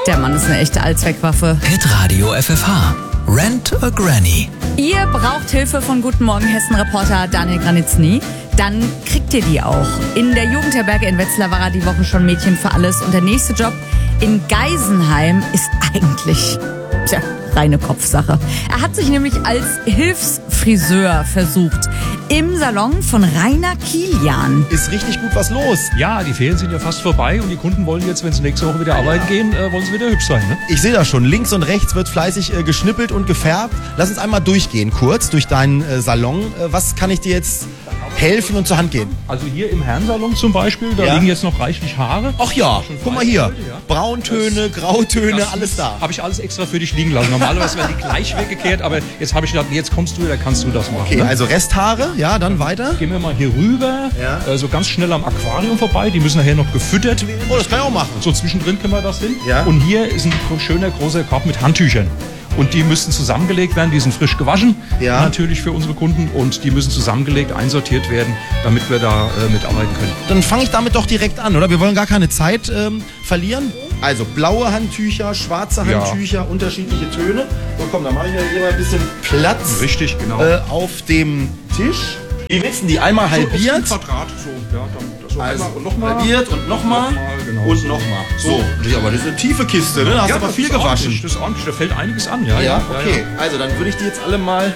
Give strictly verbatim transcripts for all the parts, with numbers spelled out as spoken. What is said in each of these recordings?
Der Mann ist eine echte Allzweckwaffe. Hitradio F F H. Rent a Granny. Ihr braucht Hilfe von Guten Morgen Hessen-Reporter Daniel Granitzny. Dann kriegt ihr die auch. In der Jugendherberge in Wetzlar war er die Woche schon Mädchen für alles. Und der nächste Job in Geisenheim ist eigentlich, tja, reine Kopfsache. Er hat sich nämlich als Hilfsfriseur versucht. Im Salon von Rainer Kilian. Ist richtig gut was los. Ja, die Ferien sind ja fast vorbei und die Kunden wollen jetzt, wenn sie nächste Woche wieder arbeiten gehen, äh, wollen sie wieder hübsch sein, ne? Ich sehe das schon. Links und rechts wird fleißig äh, geschnippelt und gefärbt. Lass uns einmal durchgehen, kurz durch deinen äh, Salon. Äh, was kann ich dir jetzt helfen und zur Hand gehen? Also hier im Herrensalon zum Beispiel, da Ja. liegen jetzt noch reichlich Haare. Ach ja, guck mal hier. Heute, ja. Brauntöne, Grautöne, Das alles da. Habe ich alles extra für dich liegen lassen. Normalerweise werden die gleich weggekehrt, aber jetzt habe ich gedacht, jetzt kommst du, da kannst du das machen. Okay, ne? also Resthaare, ja, dann weiter. Gehen wir mal hier rüber, Ja. äh, so ganz schnell am Aquarium vorbei. Die müssen nachher noch gefüttert werden. Oh, das kann ich auch machen. So zwischendrin können wir das hin. Ja. Und hier ist ein gro- schöner großer Korb mit Handtüchern. Und die müssen zusammengelegt werden, die sind frisch gewaschen, Ja. natürlich für unsere Kunden. Und die müssen zusammengelegt, einsortiert werden, damit wir da äh, mitarbeiten können. Dann fange ich damit doch direkt an, oder? Wir wollen gar keine Zeit ähm, verlieren. Also blaue Handtücher, schwarze Ja. Handtücher, unterschiedliche Töne. So komm, dann mache ich mir hier mal ein bisschen Platz Richtig, genau. äh, auf dem Tisch. Wie willst du die? Einmal halbiert? Quadrat, so, ja, dann so Also einmal und nochmal. halbiert und nochmal Nochmal, genau. und nochmal. So, ja, aber das ist eine tiefe Kiste, ne? Da hast du aber viel das ist ordentlich, gewaschen. Das ist ordentlich, da fällt einiges an, ja. Ja, okay. Also dann würde ich die jetzt alle mal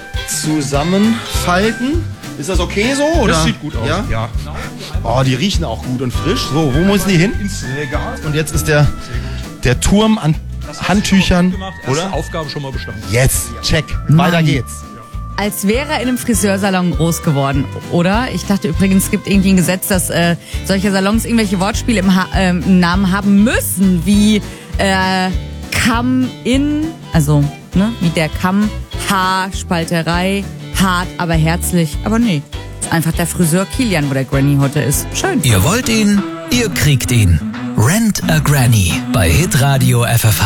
zusammenfalten. Ist das okay so? Oder? Das sieht gut aus, Ja? ja. Oh, die riechen auch gut und frisch. So, wo müssen die hin? Ins Regal. Und jetzt ist der, der Turm an Handtüchern, Oder? oder? Aufgabe schon mal bestanden. Yes, check. Weiter geht's. Als wäre er in einem Friseursalon groß geworden, oder? Ich dachte übrigens, es gibt irgendwie ein Gesetz, dass äh, solche Salons irgendwelche Wortspiele im, ha äh, im Namen haben müssen, wie äh, Come in, also ne, wie der Kamm, Haarspalterei, hart, aber herzlich. Aber nee, ist einfach der Friseur Kilian, wo der Granny heute ist. Schön. Ihr wollt ihn, ihr kriegt ihn. Rent a Granny bei Hitradio F F H.